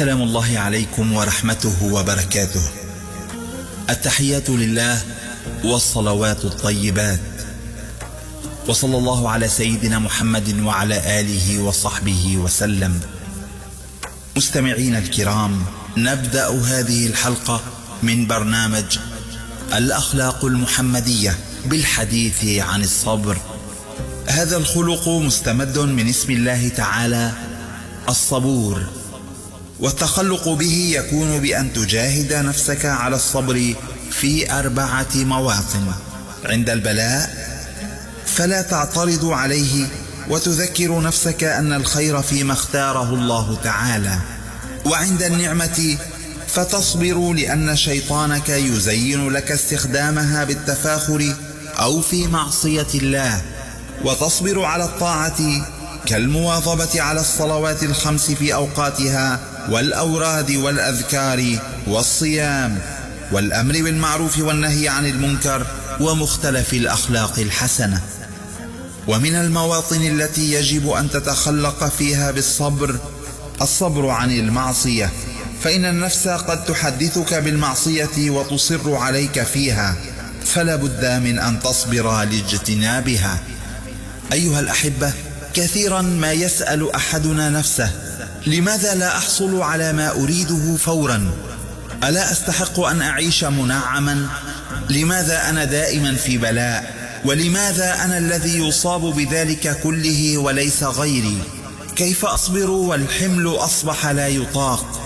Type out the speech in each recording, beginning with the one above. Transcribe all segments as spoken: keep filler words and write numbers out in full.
سلام الله عليكم ورحمته وبركاته. التحيات لله والصلوات الطيبات، وصلى الله على سيدنا محمد وعلى آله وصحبه وسلم. مستمعين الكرام، نبدأ هذه الحلقة من برنامج الأخلاق المحمدية بالحديث عن الصبر. هذا الخلق مستمد من اسم الله تعالى الصبور، والتخلق به يكون بأن تجاهد نفسك على الصبر في أربعة مواطن: عند البلاء فلا تعترض عليه وتذكر نفسك أن الخير فيما اختاره الله تعالى، وعند النعمة فتصبر لأن شيطانك يزين لك استخدامها بالتفاخر أو في معصية الله، وتصبر على الطاعة كالمواظبة على الصلوات الخمس في أوقاتها والأوراد والأذكار والصيام والأمر بالمعروف والنهي عن المنكر ومختلف الأخلاق الحسنة. ومن المواطن التي يجب أن تتخلق فيها بالصبر الصبر عن المعصية، فإن النفس قد تحدثك بالمعصية وتصر عليك فيها، فلا بد من أن تصبر لاجتنابها. أيها الأحبة، كثيرا ما يسأل أحدنا نفسه: لماذا لا أحصل على ما أريده فورا؟ ألا أستحق أن أعيش منعما؟ لماذا أنا دائما في بلاء؟ ولماذا أنا الذي يصاب بذلك كله وليس غيري؟ كيف أصبر والحمل أصبح لا يطاق؟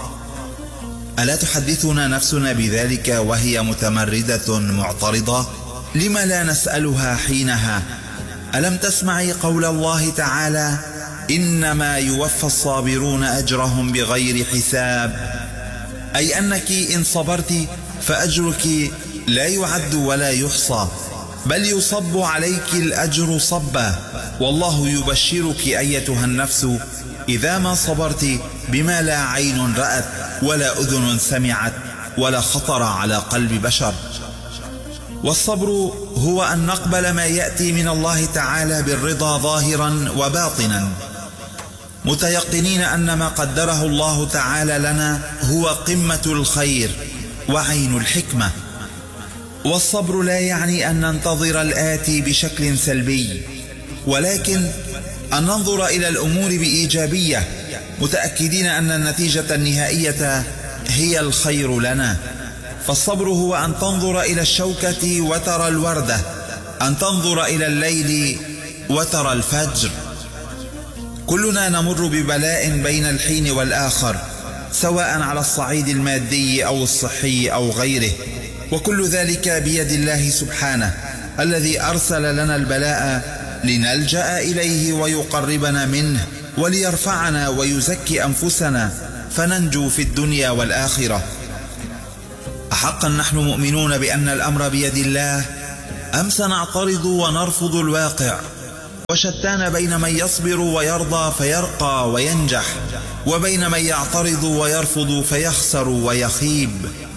ألا تحدثنا نفسنا بذلك وهي متمردة معترضة؟ لم لا نسألها حينها: ألم تسمعي قول الله تعالى: إنما يوفى الصابرون أجرهم بغير حساب؟ أي أنك إن صبرت فأجرك لا يعد ولا يحصى، بل يصب عليك الأجر صبا. والله يبشرك أيتها النفس إذا ما صبرت بما لا عين رأت ولا أذن سمعت ولا خطر على قلب بشر. والصبر هو أن نقبل ما يأتي من الله تعالى بالرضا ظاهرا وباطنا، متيقنين أن ما قدره الله تعالى لنا هو قمة الخير وعين الحكمة. والصبر لا يعني أن ننتظر الآتي بشكل سلبي، ولكن أن ننظر إلى الأمور بإيجابية، متأكدين أن النتيجة النهائية هي الخير لنا. فالصبر هو أن تنظر إلى الشوكة وترى الوردة، أن تنظر إلى الليل وترى الفجر. كلنا نمر ببلاء بين الحين والآخر، سواء على الصعيد المادي أو الصحي أو غيره، وكل ذلك بيد الله سبحانه، الذي أرسل لنا البلاء لنلجأ إليه ويقربنا منه، وليرفعنا ويزكي أنفسنا فننجو في الدنيا والآخرة. أحقا نحن مؤمنون بأن الأمر بيد الله، أم سنعترض ونرفض الواقع؟ وشتان بين من يصبر ويرضى فيرقى وينجح، وبين من يعترض ويرفض فيخسر ويخيب.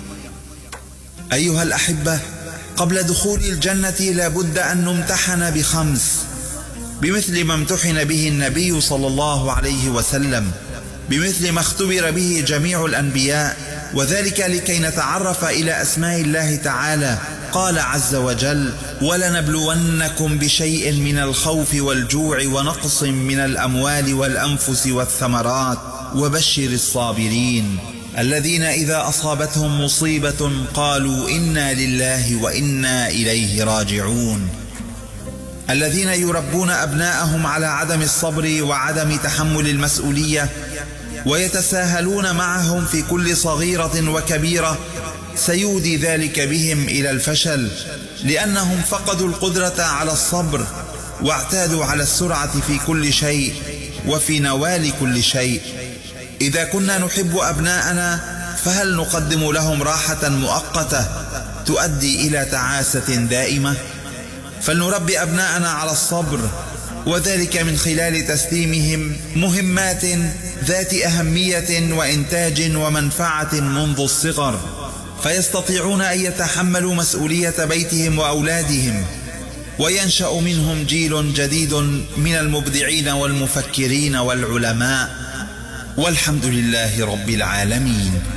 أيها الأحبة، قبل دخول الجنة لابد أن نمتحن بخمس، بمثل ما امتحن به النبي صلى الله عليه وسلم، بمثل ما اختبر به جميع الأنبياء، وذلك لكي نتعرف إلى أسماء الله تعالى. قال عز وجل: ولنبلونكم بشيء من الخوف والجوع ونقص من الأموال والأنفس والثمرات وبشر الصابرين الذين إذا أصابتهم مصيبة قالوا إنا لله وإنا إليه راجعون. الذين يربون أبناءهم على عدم الصبر وعدم تحمل المسؤولية، ويتساهلون معهم في كل صغيرة وكبيرة، سيودي ذلك بهم إلى الفشل، لأنهم فقدوا القدرة على الصبر، واعتادوا على السرعة في كل شيء وفي نوال كل شيء. إذا كنا نحب أبناءنا، فهل نقدم لهم راحة مؤقتة تؤدي إلى تعاسة دائمة؟ فلنربي أبناءنا على الصبر، وذلك من خلال تسليمهم مهمات ذات أهمية وإنتاج ومنفعة منذ الصغر، فيستطيعون أن يتحملوا مسؤولية بيتهم وأولادهم، وينشأ منهم جيل جديد من المبدعين والمفكرين والعلماء. والحمد لله رب العالمين.